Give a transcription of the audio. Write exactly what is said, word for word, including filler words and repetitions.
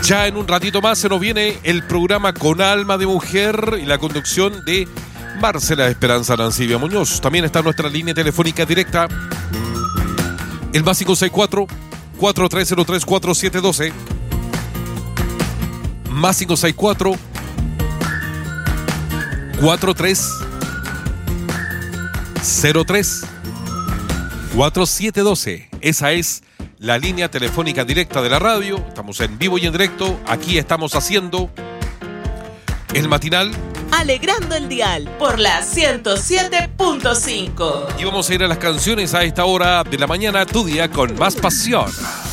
Ya en un ratito más se nos viene el programa Con Alma de Mujer y la conducción de Marcela Esperanza Arancibia Muñoz. También está nuestra línea telefónica directa, el más cinco seis cuatro, cuatro tres cero tres, cuatro siete uno dos. Más cinco seis cuatro, cuatro tres cero tres, cuatro siete uno dos. Esa es la línea telefónica directa de la radio. Estamos en vivo y en directo. Aquí estamos haciendo el matinal Alegrando el Dial por la ciento siete punto cinco. y vamos a ir a las canciones a esta hora de la mañana, tu día con más pasión.